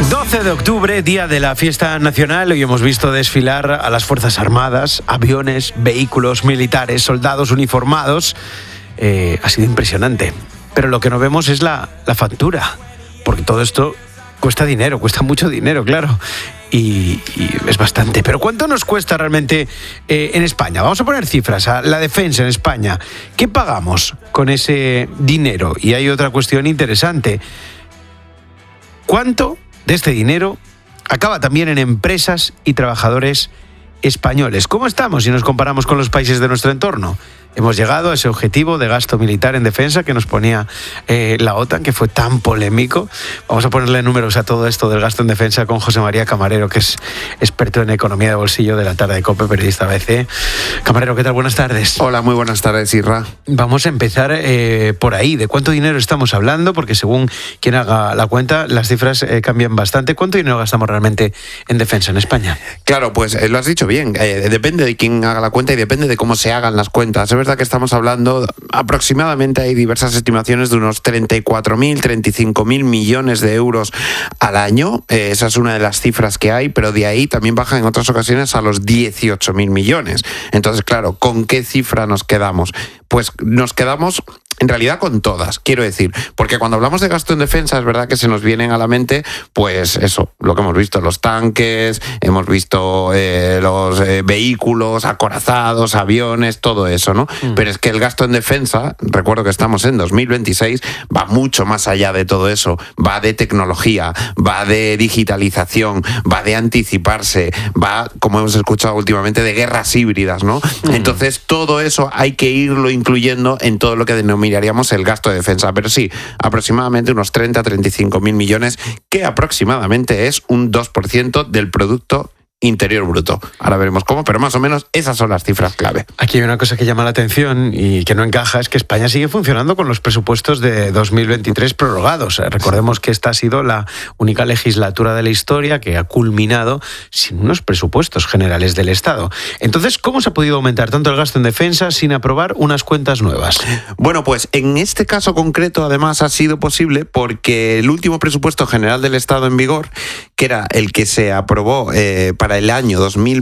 12 de octubre, día de la fiesta nacional. Hoy hemos visto desfilar a las Fuerzas Armadas, aviones, vehículos militares, soldados uniformados. Ha sido impresionante. Pero lo que no vemos es la factura, porque todo esto cuesta dinero, cuesta mucho dinero, claro. Y es bastante. Pero ¿cuánto nos cuesta realmente en España? Vamos a poner cifras a la defensa en España. ¿Qué pagamos con ese dinero? Y hay otra cuestión interesante. ¿Cuánto de este dinero acaba también en empresas y trabajadores españoles? ¿Cómo estamos si nos comparamos con los países de nuestro entorno? Hemos llegado a ese objetivo de gasto militar en defensa que nos ponía la OTAN, que fue tan polémico. Vamos a ponerle números a todo esto del gasto en defensa con José María Camarero, que es experto en economía de bolsillo de La Tarde de COPE, periodista ABC. Camarero, ¿qué tal? Buenas tardes. Hola, muy buenas tardes, Isra. Vamos a empezar por ahí. ¿De cuánto dinero estamos hablando? Porque según quien haga la cuenta, las cifras cambian bastante. ¿Cuánto dinero gastamos realmente en defensa en España? Claro, pues lo has dicho bien. Depende de quién haga la cuenta y depende de cómo se hagan las cuentas. Es verdad que estamos hablando, aproximadamente hay diversas estimaciones de unos 34.000, 35.000 millones de euros al año. Esa es una de las cifras que hay, pero de ahí también baja en otras ocasiones a los 18.000 millones. Entonces, claro, ¿con qué cifra nos quedamos? Pues nos quedamos en realidad con todas, quiero decir, porque cuando hablamos de gasto en defensa es verdad que se nos vienen a la mente, pues eso, lo que hemos visto, los tanques, hemos visto los vehículos, acorazados, aviones, todo eso, ¿no? Pero es que el gasto en defensa, recuerdo que estamos en 2026, va mucho más allá de todo eso, va de tecnología, va de digitalización, va de anticiparse, va, como hemos escuchado últimamente, de guerras híbridas, ¿no? Entonces todo eso hay que irlo incluyendo en todo lo que denominaríamos el gasto de defensa, pero sí, aproximadamente unos 30-35.000 millones, que aproximadamente es un 2% del Producto Interior Bruto. Ahora veremos cómo, pero más o menos esas son las cifras clave. Aquí hay una cosa que llama la atención y que no encaja, es que España sigue funcionando con los presupuestos de 2023 prorrogados. Recordemos que esta ha sido la única legislatura de la historia que ha culminado sin unos presupuestos generales del Estado. Entonces, ¿cómo se ha podido aumentar tanto el gasto en defensa sin aprobar unas cuentas nuevas? Bueno, pues en este caso concreto, además, ha sido posible porque el último presupuesto general del Estado en vigor, que era el que se aprobó para el año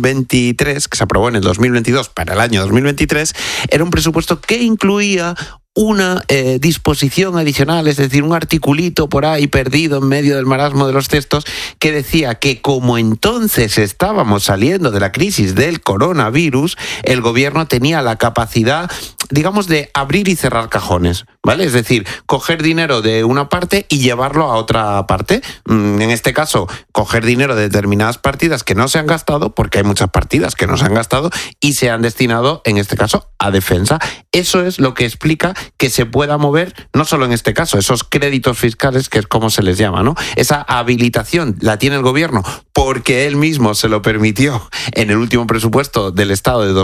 2023, que se aprobó en el 2022 para el año 2023, era un presupuesto que incluía una disposición adicional, es decir, un articulito por ahí perdido en medio del marasmo de los textos que decía que como entonces estábamos saliendo de la crisis del coronavirus, el gobierno tenía la capacidad, digamos, de abrir y cerrar cajones, ¿vale? Es decir, coger dinero de una parte y llevarlo a otra parte. En este caso, coger dinero de determinadas partidas que no se han gastado, porque hay muchas partidas que no se han gastado y se han destinado, en este caso, a defensa. Eso es lo que explica que se pueda mover, no solo en este caso, esos créditos fiscales, que es como se les llama, ¿no? Esa habilitación la tiene el gobierno porque él mismo se lo permitió en el último presupuesto del Estado de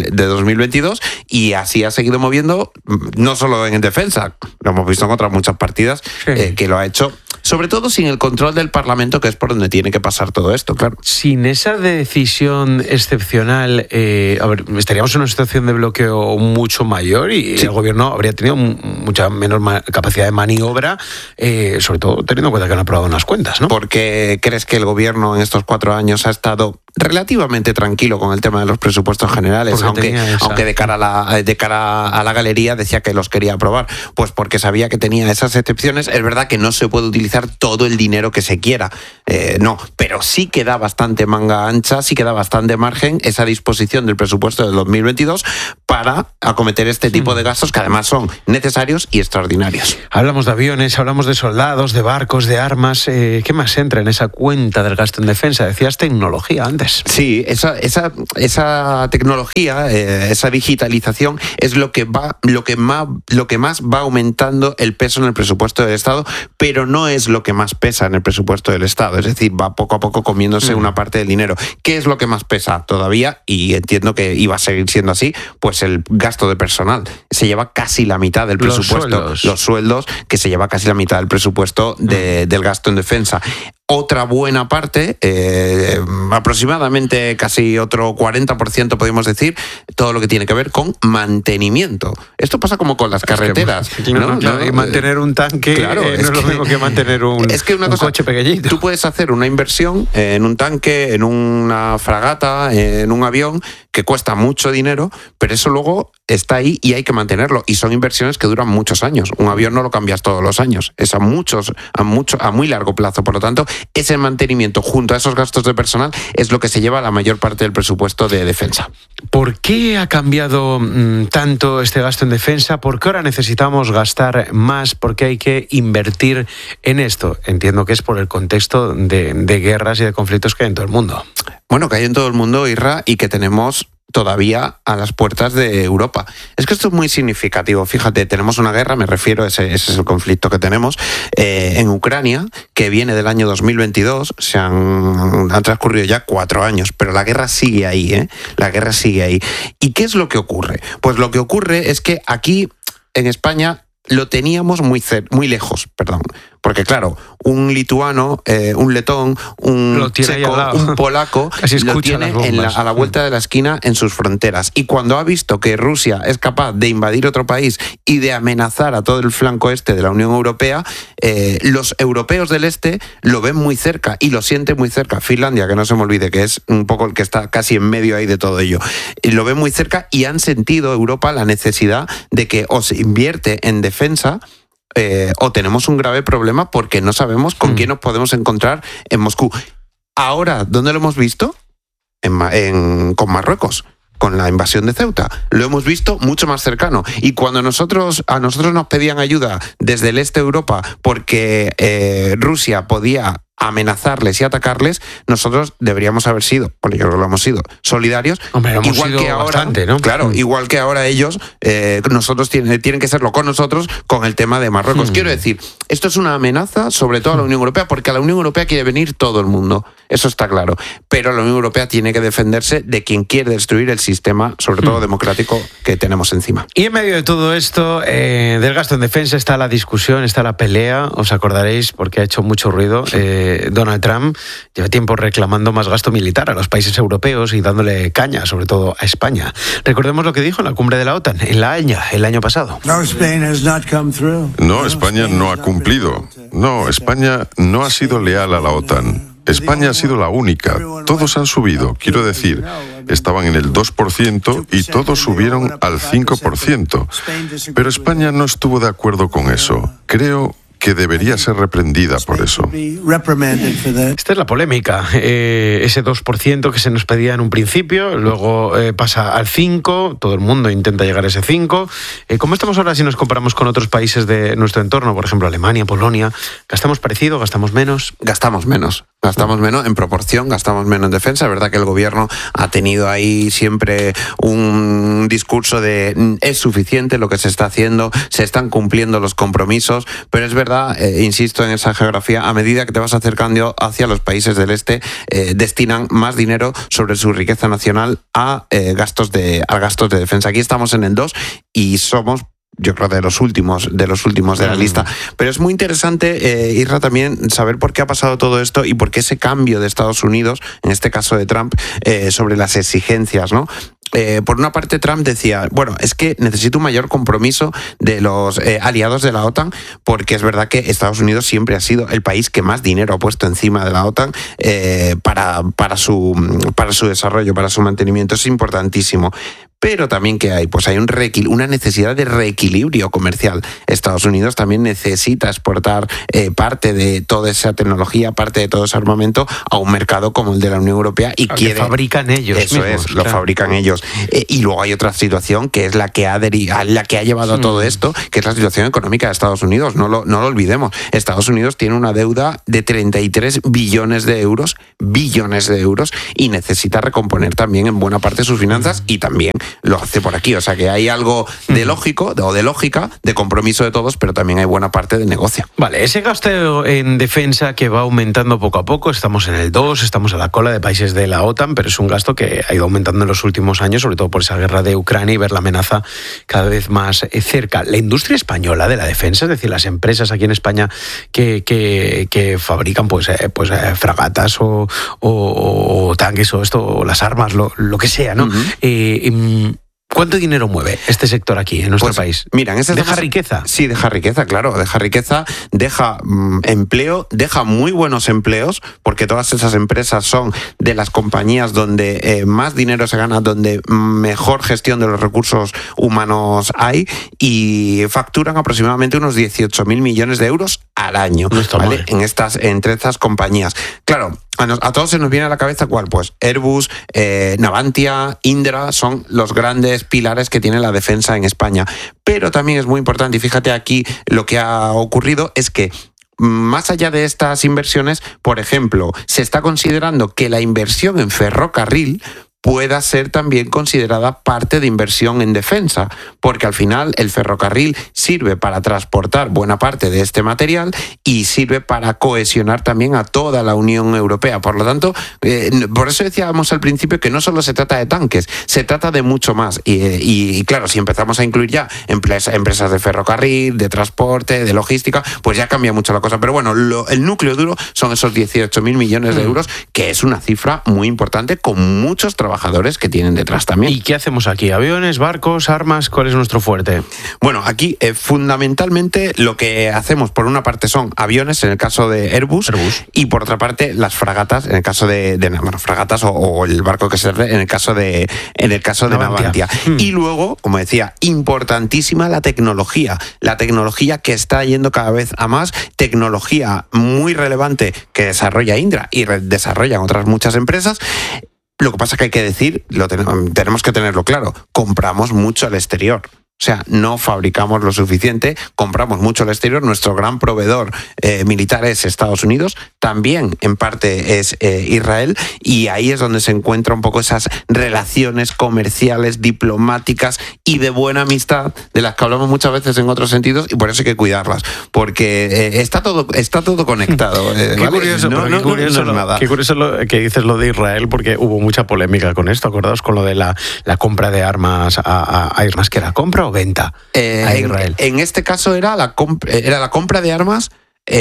2022 y así ha seguido moviendo, no solo en defensa, lo hemos visto en otras muchas partidas, sí, que lo ha hecho, sobre todo sin el control del Parlamento, que es por donde tiene que pasar todo esto, claro. Sin esa decisión excepcional, estaríamos en una situación de bloqueo mucho mayor y sí, el gobierno habría tenido mucha menor capacidad de maniobra, sobre todo teniendo en cuenta que han aprobado unas cuentas, ¿no? ¿Por qué crees que el gobierno en estos 4 años ha estado relativamente tranquilo con el tema de los presupuestos generales, aunque de cara a la galería decía que los quería aprobar? Pues porque sabía que tenía esas excepciones. Es verdad que no se puede utilizar todo el dinero que se quiera, no, pero sí que da bastante manga ancha, sí que da bastante margen esa disposición del presupuesto del 2022 para acometer este tipo de gastos que además son necesarios y extraordinarios. Hablamos de aviones, hablamos de soldados, de barcos, de armas. ¿Qué más entra en esa cuenta del gasto en defensa? Decías tecnología antes. Sí, esa tecnología, esa digitalización es lo que más va aumentando el peso en el presupuesto del Estado, pero no es lo que más pesa en el presupuesto del Estado. Es decir, va poco a poco comiéndose una parte del dinero. ¿Qué es lo que más pesa todavía? Y entiendo que iba a seguir siendo así, pues el gasto de personal. Se lleva casi la mitad del presupuesto. Los sueldos, que se lleva casi la mitad del presupuesto del gasto en defensa. otra buena parte, aproximadamente casi otro 40% podemos decir, todo lo que tiene que ver con mantenimiento. Esto pasa como con las carreteras. Y mantener un tanque no es lo mismo que mantener un coche pequeñito. Tú puedes hacer una inversión en un tanque, en una fragata, en un avión, que cuesta mucho dinero, pero eso luego está ahí y hay que mantenerlo. Y son inversiones que duran muchos años. Un avión no lo cambias todos los años. Es a muy largo plazo. Por lo tanto, ese mantenimiento junto a esos gastos de personal es lo que se lleva la mayor parte del presupuesto de defensa. ¿Por qué ha cambiado tanto este gasto en defensa? ¿Por qué ahora necesitamos gastar más? ¿Por qué hay que invertir en esto? Entiendo que es por el contexto de guerras y de conflictos que hay en todo el mundo. Bueno, que hay en todo el mundo, Isra, y que tenemos todavía a las puertas de Europa. Es que esto es muy significativo. Fíjate, tenemos una guerra, me refiero, ese es el conflicto que tenemos en Ucrania, que viene del año 2022, han transcurrido ya 4 años, pero la guerra sigue ahí, La guerra sigue ahí. ¿Y qué es lo que ocurre? Pues lo que ocurre es que aquí, en España, lo teníamos muy lejos, porque claro, un lituano, un letón, un checo, un polaco, lo tiene a la vuelta de la esquina en sus fronteras. Y cuando ha visto que Rusia es capaz de invadir otro país y de amenazar a todo el flanco este de la Unión Europea, los europeos del este lo ven muy cerca y lo sienten muy cerca. Finlandia, que no se me olvide, que es un poco el que está casi en medio ahí de todo ello, lo ven muy cerca y han sentido Europa la necesidad de que o se invierte en defensa, o tenemos un grave problema porque no sabemos con quién nos podemos encontrar en Moscú. Ahora, ¿dónde lo hemos visto? Con Marruecos, con la invasión de Ceuta. Lo hemos visto mucho más cercano. Y cuando a nosotros nos pedían ayuda desde el este de Europa porque Rusia podía amenazarles y atacarles, nosotros deberíamos haber sido, porque yo creo que lo hemos sido, solidarios. Hombre, hemos igual sido que ahora, bastante, ¿no? Claro, igual que ahora ellos, nosotros tienen que serlo con nosotros con el tema de Marruecos. Quiero decir, esto es una amenaza sobre todo a la Unión Europea, porque a la Unión Europea quiere venir todo el mundo, eso está claro, pero la Unión Europea tiene que defenderse de quien quiere destruir el sistema, sobre todo democrático, que tenemos encima. Y en medio de todo esto, del gasto en defensa, está la discusión, está la pelea, os acordaréis, porque ha hecho mucho ruido. Donald Trump lleva tiempo reclamando más gasto militar a los países europeos y dándole caña, sobre todo a España. Recordemos lo que dijo en la cumbre de la OTAN, en La Haya, el año pasado. No, España no ha cumplido. No, España no ha sido leal a la OTAN. España ha sido la única. Todos han subido. Quiero decir, estaban en el 2% y todos subieron al 5%. Pero España no estuvo de acuerdo con eso. Creo que debería ser reprendida por eso. Esta es la polémica. Ese 2% que se nos pedía en un principio, luego pasa al 5%, todo el mundo intenta llegar a ese 5%. ¿Cómo estamos ahora si nos comparamos con otros países de nuestro entorno? Por ejemplo, Alemania, Polonia. ¿Gastamos parecido? ¿Gastamos menos? Gastamos menos en proporción, gastamos menos en defensa. Es verdad que el gobierno ha tenido ahí siempre un discurso de es suficiente lo que se está haciendo, se están cumpliendo los compromisos, pero es verdad, insisto en esa geografía, a medida que te vas acercando hacia los países del este, destinan más dinero sobre su riqueza nacional a gastos de defensa. Aquí estamos en el 2 y somos, yo creo, de los últimos de la lista. Pero es muy interesante, Isra, también saber por qué ha pasado todo esto y por qué ese cambio de Estados Unidos, en este caso de Trump, sobre las exigencias, ¿no? Por una parte, Trump decía, bueno, es que necesito un mayor compromiso de los aliados de la OTAN, porque es verdad que Estados Unidos siempre ha sido el país que más dinero ha puesto encima de la OTAN para su desarrollo, para su mantenimiento. Es importantísimo. Pero también que hay, pues hay una necesidad de reequilibrio comercial. Estados Unidos también necesita exportar parte de toda esa tecnología, parte de todo ese armamento a un mercado como el de la Unión Europea y quiere. Que fabrican ellos. Eso mismos, es, lo fabrican ellos. Y luego hay otra situación que es la que ha llevado a todo esto, que es la situación económica de Estados Unidos. No lo olvidemos. Estados Unidos tiene una deuda de 33 billones de euros, y necesita recomponer también en buena parte sus finanzas y también lo hace por aquí. O sea que hay algo de lógico o de lógica, de compromiso de todos, pero también hay buena parte de negocio. Vale, ese gasto en defensa que va aumentando poco a poco, estamos en el 2, estamos a la cola de países de la OTAN, pero es un gasto que ha ido aumentando en los últimos años. años, sobre todo por esa guerra de Ucrania y ver la amenaza cada vez más cerca. La industria española de la defensa, es decir, las empresas aquí en España que fabrican pues fragatas o tanques o las armas, lo que sea, ¿no? ¿Cuánto dinero mueve este sector aquí en nuestro país? Mira, ¿Deja riqueza? Sí, deja riqueza, claro. Deja riqueza, deja empleo, deja muy buenos empleos, porque todas esas empresas son de las compañías donde más dinero se gana, donde mejor gestión de los recursos humanos hay, y facturan aproximadamente unos 18.000 millones de euros al año, no está ¿vale? mal. Entre estas compañías. Claro, a todos se nos viene a la cabeza ¿cuál? Pues Airbus, Navantia, Indra son los grandes pilares que tiene la defensa en España. Pero también es muy importante, y fíjate aquí lo que ha ocurrido, es que más allá de estas inversiones, por ejemplo, se está considerando que la inversión en ferrocarril pueda ser también considerada parte de inversión en defensa, porque al final el ferrocarril sirve para transportar buena parte de este material y sirve para cohesionar también a toda la Unión Europea. Por lo tanto, por eso decíamos al principio que no solo se trata de tanques, se trata de mucho más. Y claro, si empezamos a incluir ya empresas de ferrocarril, de transporte, de logística, pues ya cambia mucho la cosa. Pero bueno, el núcleo duro son esos 18.000 millones de euros, que es una cifra muy importante, con muchos trabajadores que tienen detrás también. ¿Y qué hacemos aquí? ¿Aviones, barcos, armas? ¿Cuál es nuestro fuerte? Bueno, aquí fundamentalmente lo que hacemos por una parte son aviones, en el caso de Airbus. Y por otra parte las fragatas, en el caso de fragatas o el barco que se en el caso de Navantia. Y luego, como decía, importantísima la tecnología que está yendo cada vez a más, tecnología muy relevante que desarrolla Indra y desarrollan otras muchas empresas. Lo que pasa es que hay que decir, tenemos que tenerlo claro, compramos mucho al exterior. O sea, no fabricamos lo suficiente, compramos mucho al exterior. Nuestro gran proveedor militar es Estados Unidos, también en parte es Israel, y ahí es donde se encuentran un poco esas relaciones comerciales, diplomáticas y de buena amistad, de las que hablamos muchas veces en otros sentidos, y por eso hay que cuidarlas, porque está todo conectado. Qué curioso, qué curioso lo que dices lo de Israel, porque hubo mucha polémica con esto, acordaos con lo de la compra de armas a Israel, que era compra o venta a Israel. En este caso era la compra de armas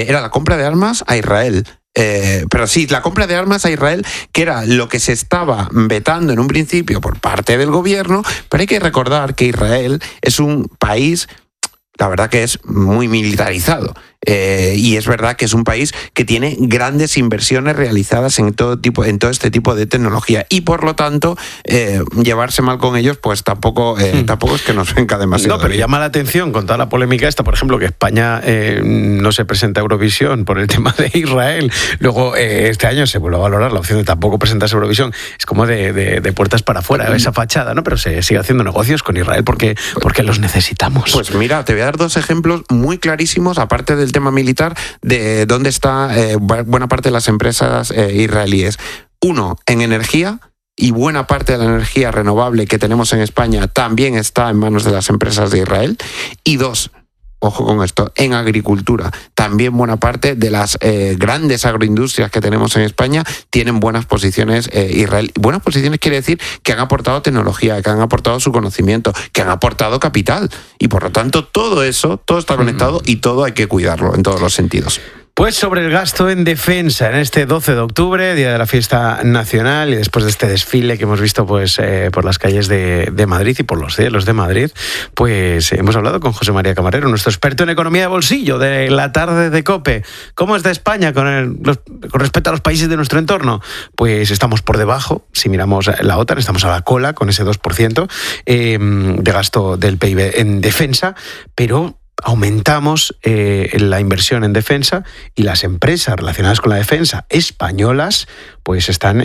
a Israel. Pero sí, la compra de armas a Israel, que era lo que se estaba vetando en un principio por parte del gobierno, pero hay que recordar que Israel es un país, la verdad que es muy militarizado. Y es verdad que es un país que tiene grandes inversiones realizadas en todo este tipo de tecnología, y por lo tanto llevarse mal con ellos pues tampoco es que nos venga demasiado. No, pero bien. llama la atención con toda la polémica esta, por ejemplo, que España no se presenta a Eurovisión por el tema de Israel. Luego este año se vuelve a valorar la opción de tampoco presentarse a Eurovisión. Es como de puertas para afuera esa fachada, ¿no? Pero se sigue haciendo negocios con Israel porque los necesitamos. Pues mira, te voy a dar dos ejemplos muy clarísimos, aparte del tema militar, de dónde está buena parte de las empresas israelíes. Uno, en energía, y buena parte de la energía renovable que tenemos en España también está en manos de las empresas de Israel. Y dos, ojo con esto, en agricultura. También buena parte de las grandes agroindustrias que tenemos en España tienen buenas posiciones Israel. Buenas posiciones quiere decir que han aportado tecnología, que han aportado su conocimiento, que han aportado capital. Y por lo tanto, todo está conectado y todo hay que cuidarlo en todos los sentidos. Pues sobre el gasto en defensa en este 12 de octubre, día de la fiesta nacional, y después de este desfile que hemos visto pues por las calles de Madrid y por los cielos de Madrid, pues hemos hablado con José María Camarero, nuestro experto en economía de bolsillo de la tarde de COPE. ¿Cómo está España con respecto a los países de nuestro entorno? Pues estamos por debajo, si miramos la OTAN, estamos a la cola con ese 2% de gasto del PIB en defensa, pero aumentamos la inversión en defensa, y las empresas relacionadas con la defensa españolas pues están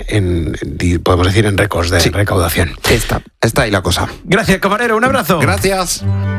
podemos decir, en récords de recaudación. Está ahí la cosa. Gracias, Camarero, un abrazo. Gracias.